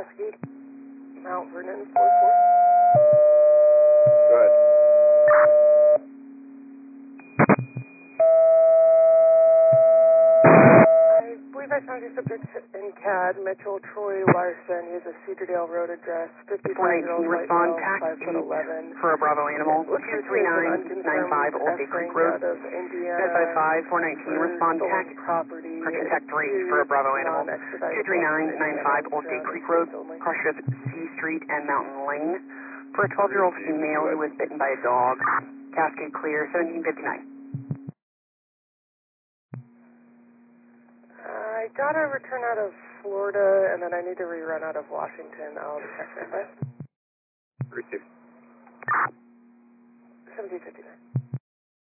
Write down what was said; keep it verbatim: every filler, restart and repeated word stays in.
Cascade, Mount Vernon, four four. Go ahead. I believe I found your subject in C A D, Mitchell Troy Larson. He has a Cedardale Road address, fifty-five-year-old white respond male, tac five foot eight eleven. for a Bravo Animal, Looks two like he three has an nine nine five unconfirmed Old Bay Creek S-ring Road, out of S Indiana. I five four nineteen, for respond stolen tac property. for contact three for a Bravo Animal, two three nine nine five Old Bay Creek Road, cross strip C Street and Mountain Lane, for a twelve-year-old female who was bitten by a dog. Cascade clear, seventeen fifty-nine. I got a return out of Florida, and then I need to rerun out of Washington. I'll check that. Received. seventeen fifty-nine.